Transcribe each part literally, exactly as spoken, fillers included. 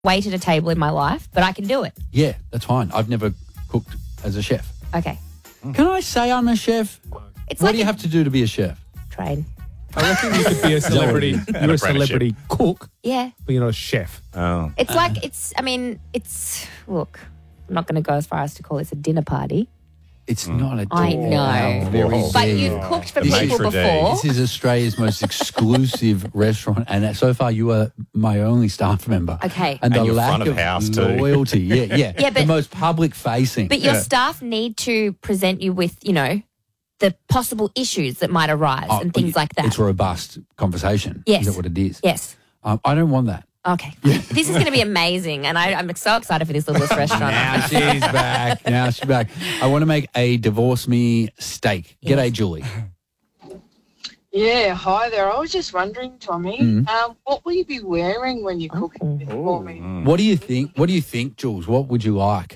waited a table in my life, but I can do it. Yeah, that's fine. I've never cooked as a chef. Okay. Can I say I'm a chef? It's what like do you a have to do to be a chef? train. I reckon you could be a celebrity. You're a apprenticeship. celebrity cook, Yeah. but you're not a chef. Oh. It's like, it's, I mean, it's, look, I'm not going to go as far as to call this a dinner party. It's not a I dinner. know. How very But dare you've you. cooked for The people maitre d'. before. This is Australia's most exclusive restaurant, and so far you are my only staff member. Okay. And, And the you're lack front of of house too. loyalty. Yeah, yeah. Yeah, the but- most public facing. But your Yeah. staff need to present you with, you know, the possible issues that might arise Oh, and things like that. It's a robust conversation. Yes. Is that what it is? Yes. Um, I don't want that. Okay. This is going to be amazing, and I, I'm so excited for this little restaurant. Now she's back. Now she's back. I want to make a divorce me steak. G'day, Yes. Julie. Yeah, hi there. I was just wondering, Tommy, Mm. um, what will you be wearing when you're cooking this for me? What do you think? What do you think, Jules? What would you like?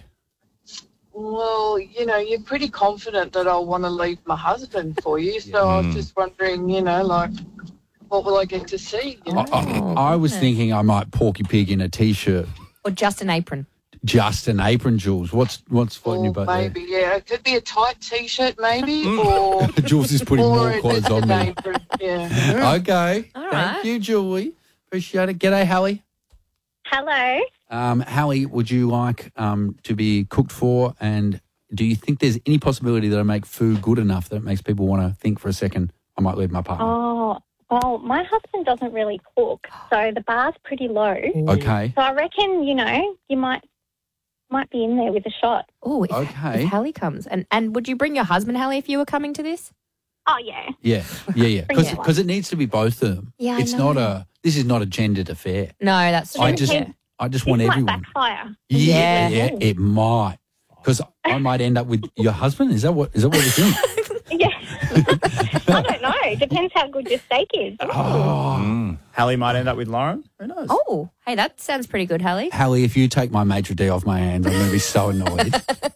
Well, you know, you're pretty confident that I'll want to leave my husband for you, so I was just wondering, you know, like, what will I get to see? You know? I, I, I was thinking I might porky pig in a t-shirt. Or just an apron. Just an apron, Jules. What's what's floating your Or boat there? maybe, yeah, it could be a tight T-shirt, maybe, or Jules is putting or more a- clothes just on an me. apron, yeah. Okay. All Thank right. you, Julie. Appreciate it. G'day, Hallie. Hello. Um, Hallie, would you like um, to be cooked for, and do you think there's any possibility that I make food good enough that it makes people want to think for a second I might leave my partner? Oh, well, my husband doesn't really cook, so the bar's pretty low. Okay. So I reckon, you know, you might might be in there with a shot. Oh, if, Okay. if Hallie comes. And, and would you bring your husband, Hallie, if you were coming to this? Oh, yeah. Yeah, yeah, yeah. Bring it. Because it needs to be both of them. Yeah, I It's know. not a, this is not a gendered affair. No, that's true. I just, Yeah. I just This want might everyone. backfire. Yeah, Yeah. yeah, it might. Because I might end up with your husband. Is that what? Is that what you think? Yeah. I don't know. Depends how good your steak is. Oh, Hallie might end up with Lauren. Who knows? Oh, hey, that sounds pretty good, Hallie. Hallie, if you take my maitre d' off my hands, I'm going to be so annoyed.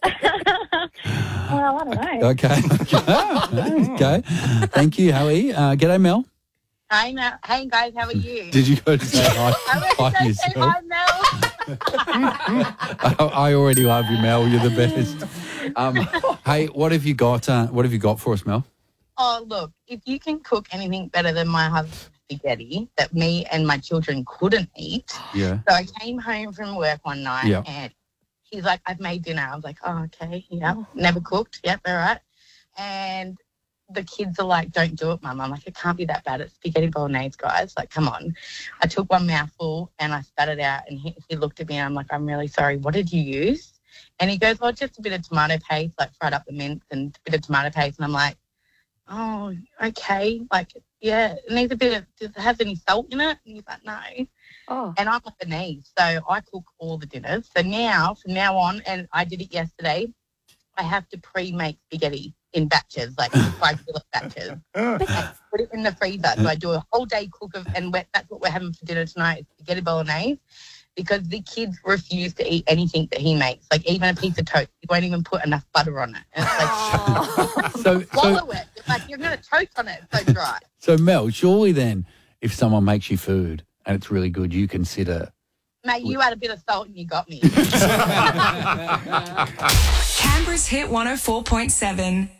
Well, I don't know. Okay. Okay. Thank you, Hallie. Uh, g'day, Mel. Hi, Mel. Hey, guys, how are you? Did you go to say hi, I was hi going to say yourself? hi, Mel. I, I already love you, Mel. You're the best. Um, hey, what have you got? Uh, what have you got for us, Mel? Oh, look, if you can cook anything better than my husband's spaghetti that me and my children couldn't eat. Yeah. So I came home from work one night Yeah. and he's like, I've made dinner. I was like, oh, okay, yeah, never cooked. Yep, all right. And the kids are like, don't do it, Mum. I'm like, it can't be that bad. It's spaghetti bolognese, guys. Like, come on. I took one mouthful and I spat it out and he, he looked at me and I'm like, I'm really sorry. What did you use? And he goes, well, just a bit of tomato paste, like fried up the mince and a bit of tomato paste. And I'm like, oh, okay. Like, yeah, it needs a bit of, does it have any salt in it? And he's like, no. Oh. And I'm Lebanese, so I cook all the dinners. So now, from now on, and I did it yesterday, I have to pre-make spaghetti in batches, like five kilo batches. And put it in the freezer. So I do a whole day cook of, and we're, that's what we're having for dinner tonight, is spaghetti bolognese, because the kids refuse to eat anything that he makes. Like even a piece of toast, he won't even put enough butter on it. And it's like, So, so, swallow it. It's like you're going to toast on it. It's so dry. so, Mel, surely then, if someone makes you food and it's really good, you consider. Mate, you add a bit of salt and you got me. Canberra's Hit one oh four point seven.